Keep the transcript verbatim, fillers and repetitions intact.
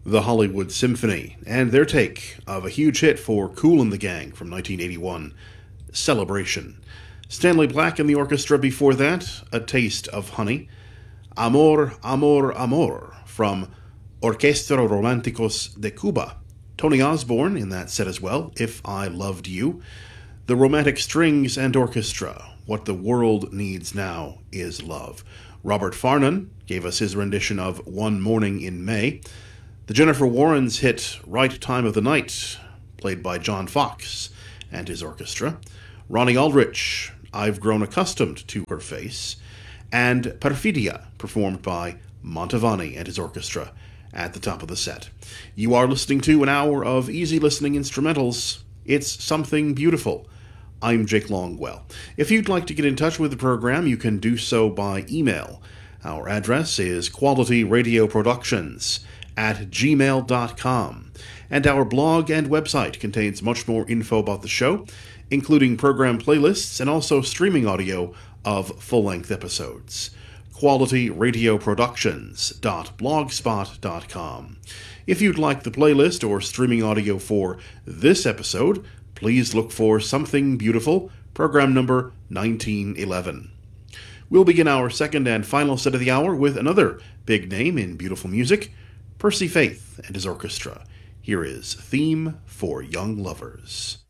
the Hollywood Symphony, and their take of a huge hit for Kool and the Gang from nineteen eighty-one, Celebration. Stanley Black and the orchestra before that, A Taste of Honey. Amor, Amor, Amor from Orquestra Románticos de Cuba. Tony Osborne in that set as well, If I Loved You. The Romantic Strings and Orchestra, What the World Needs Now is Love. Robert Farnon gave us his rendition of One Morning in May. The Jennifer Warrens hit Right Time of the Night, played by John Fox and his orchestra. Ronnie Aldrich, I've Grown Accustomed to Her Face. And Perfidia, performed by Mantovani and his orchestra at the top of the set. You are listening to an hour of easy listening instrumentals. It's something beautiful. I'm Jake Longwell. If you'd like to get in touch with the program, you can do so by email. Our address is qualityradioproductions at gmail dot com. And our blog and website contains much more info about the show, including program playlists and also streaming audio of full-length episodes. quality radio productions dot blogspot dot com. If you'd like the playlist or streaming audio for this episode, please look for Something Beautiful, program number nineteen eleven. We'll begin our second and final set of the hour with another big name in beautiful music, Percy Faith and his orchestra. Here is Theme for Young Lovers.